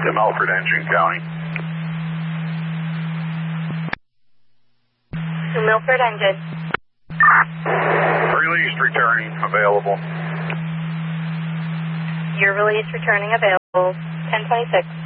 to Milford, Engine County. To Milford, Engine. Release returning, available. Your release returning available, 1026.